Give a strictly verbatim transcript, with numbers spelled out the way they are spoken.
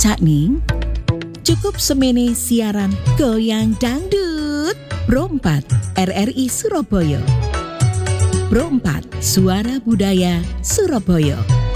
Cakning, cukup semene siaran Goyang Dangdut. Pro empat R R I Surabaya. Pro empat Suara Budaya Surabaya.